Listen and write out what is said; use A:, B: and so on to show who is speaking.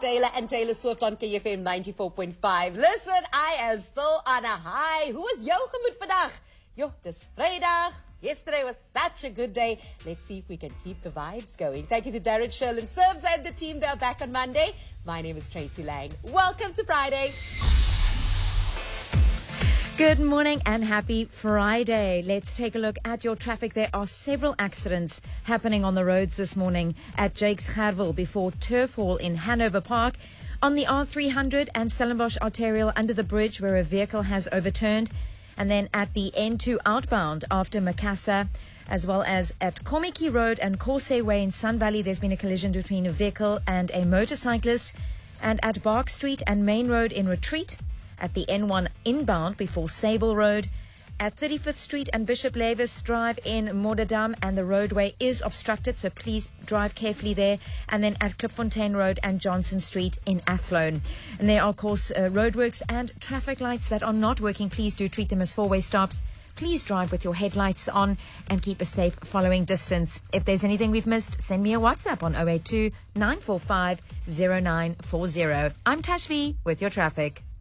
A: Taylor and Taylor Swift on KFM 94.5. Listen, I am still on a high. Hoe is jou gemoed vandag? Yo, dis Vrydag. Yesterday was such a good day. Let's see if we can keep the vibes going. Thank you to Darren Sherlin Serves and the team. They're back on Monday. My name is Tracy Lang. Welcome to Friday.
B: Good morning and happy Friday. Let's take a look at your traffic. There are several accidents happening on the roads this morning at Jakes Gerwel before Turf Hall in Hanover Park, on the R300 and Stellenbosch Arterial under the bridge where a vehicle has overturned, and then at the N2 outbound after Macassar, as well as at Komiki Road and Corsair Way in Sun Valley. There's been a collision between a vehicle and a motorcyclist, and at Bark Street and Main Road in Retreat, at the N1 inbound before Sable Road, at 35th Street and Bishop Levis Drive in Modadam, and the roadway is obstructed, so please drive carefully there, and then at Klipfontein Road and Johnson Street in Athlone. And there are, of course, roadworks and traffic lights that are not working. Please do treat them as four-way stops. Please drive with your headlights on and keep a safe following distance. If there's anything we've missed, send me a WhatsApp on 082 945 0940. I'm Tashvi with your traffic.